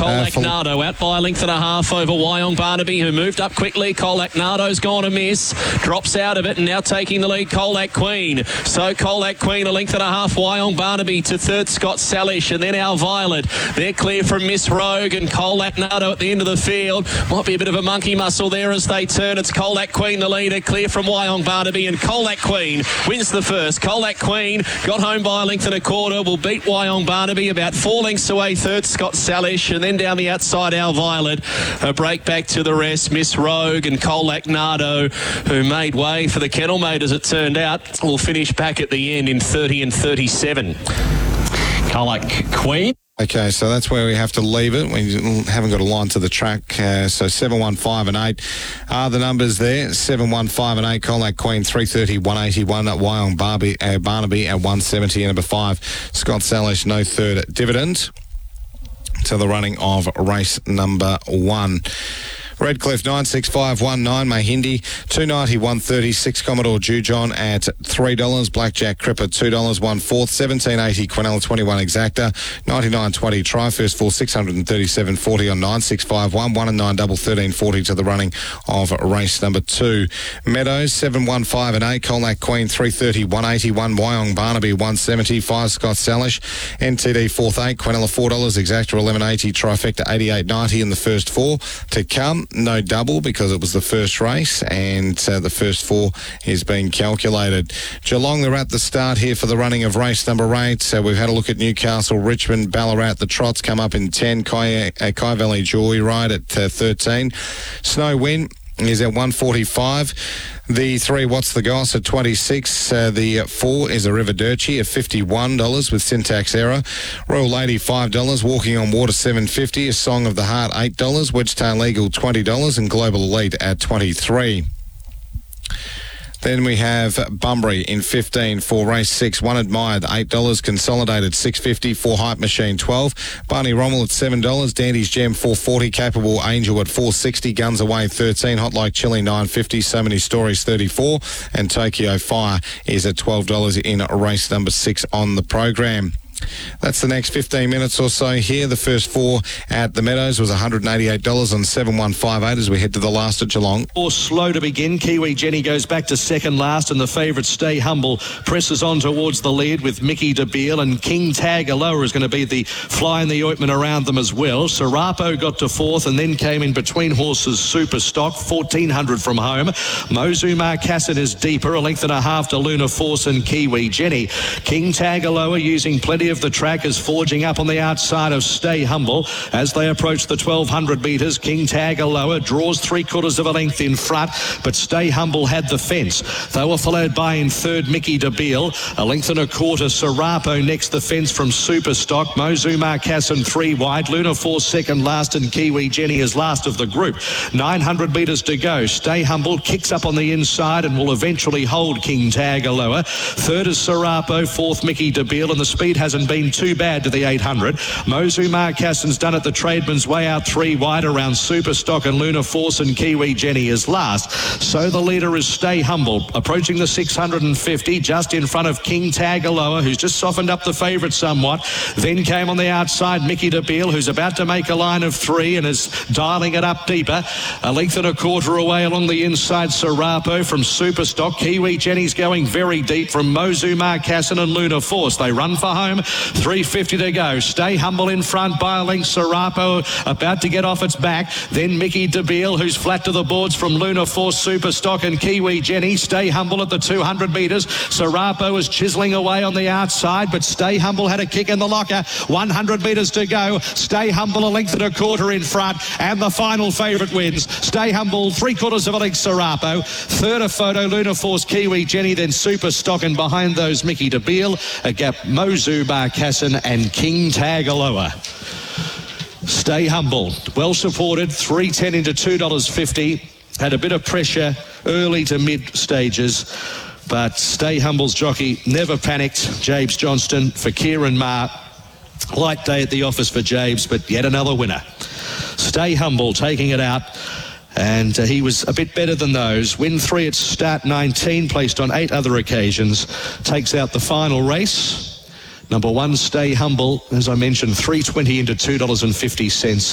Colacnado out by a length and a half over Wyong Barnaby, who moved up quickly. Colacnado's gone a miss, drops out of it, and now taking the lead, Colac Queen. So Colac Queen, a length and a half, Wyong Barnaby to third, Scott Salish, and then Our Violet. They're clear from Miss Rogue, and Colacnado at the end of the field. Might be a bit of a monkey muscle there as they turn. It's Colac Queen, the leader, clear from Wyong Barnaby, and Colac Queen wins the first. Colac Queen got home by a length and a quarter, will beat Wyong Barnaby about 4 lengths away, third Scott Salish, and then down the outside Our Violet. A break back to the rest, Miss Rogue and Colacnado, who made way for the Kennel Mate as it turned out, will finish back at the end in 30 and 37. Colac Queen. Okay, so that's where we have to leave it. We haven't got a line to the track. So 7, 1, 5 and 8 are the numbers there. 7, 1, 5 and 8. Colac Queen 330, 181 at Wyong Barnaby at 170. And number 5, Scott Salish, no third dividend to the running of race number 1. Redcliffe 96519, Mahindi 290 136, Commodore Jujon at $3, Blackjack Cripper $2 1/4, 1780 Quinella 21 Exacta 99.20 try first full 637.40 on 9651 1 and 9 double 13.40 to the running of race number 2. Meadows 7, 1, 5 and 8, Colac Queen 330 181, Wyong Barnaby 170, 5 Scott Salish, NTD 4th 8, Quinella $4, Exacta 1180, trifecta 88.90 in the first 4 to come. No double because it was the first race, and the first 4 is being calculated. Geelong, they're at the start here for the running of race number 8. So we've had a look at Newcastle, Richmond, Ballarat. The trots come up in 10. Kai Valley Joyride at 13. Snow Wind is at 145. The 3, What's the Goss, at 26. The 4 is a Riverdurci at $51 with syntax error. Royal Lady $5. Walking on Water $7.50. A Song of the Heart $8. Wedgetail Eagle $20 and Global Elite at $23. Then we have Bunbury in 15 for race 6. One Admired $8. Consolidated $6.50. For Hype Machine $12. Barney Rommel at $7. Dandy's Gem $4.40. Capable Angel at $4.60. Guns Away $13. Hot Like Chili $9.50. So Many Stories $34. And Tokyo Fire is at $12 in race number 6 on the program. That's the next 15 minutes or so here. The first 4 at the Meadows was $188 on 7158 as we head to the last at Geelong. Or slow to begin. Kiwi Jenny goes back to second last, and the favourite Stay Humble presses on towards the lead with Mickey DeBeal, and King Tagaloa is going to be the fly in the ointment around them as well. Serapo got to 4th and then came in between horses Super Stock, 1400 from home. Mozu Marcassin is deeper, a length and a half to Luna Force and Kiwi Jenny. King Tagaloa using plenty of the track is forging up on the outside of Stay Humble as they approach the 1200 metres. King Tagaloa draws 3/4 of a length in front, but Stay Humble had the fence. They were followed by in third Mickey DeBeal, a length and a quarter. Serapo next the fence from Superstock. Mozu Marcassin 3 wide. Luna Force second last, and Kiwi Jenny is last of the group. 900 metres to go. Stay Humble kicks up on the inside and will eventually hold King Tagaloa. Third is Serapo, 4th Mickey DeBeal, and the speed hasn't been too bad to the 800. Mozu Marcassin's done it the Tradesman's way out 3 wide around Superstock, and Luna Force and Kiwi Jenny is last. So the leader is Stay Humble, approaching the 650, just in front of King Tagaloa, who's just softened up the favourite somewhat. Then came on the outside Mickey DeBeal, who's about to make a line of 3 and is dialing it up deeper. A length and a quarter away along the inside, Serapo from Superstock. Kiwi Jenny's going very deep from Mozu Marcassin and Luna Force. They run for home. 350 to go. Stay Humble in front by a length. Serapo about to get off its back. Then Mickey DeBeal, who's flat to the boards from Luna Force, Superstock and Kiwi Jenny. Stay Humble at the 200 metres. Serapo is chiselling away on the outside, but Stay Humble had a kick in the locker. 100 metres to go. Stay Humble a length and a quarter in front, and the final favourite wins. Stay Humble 3/4 of a length. Serapo. Third a photo Luna Force, Kiwi Jenny, then Superstock, and behind those Mickey DeBeal, a gap Mozu Marcassin and King Tagaloa. Stay Humble, well supported, 3.10 into $2.50. Had a bit of pressure early to mid stages, but Stay Humble's jockey never panicked. Jabes Johnston for Kieran Maher. Light day at the office for Jabes, but yet another winner. Stay Humble taking it out. And he was a bit better than those. Win 3 at start 19, placed on 8 other occasions. Takes out the final race. Number 1, Stay Humble, as I mentioned, $3.20 into $2.50.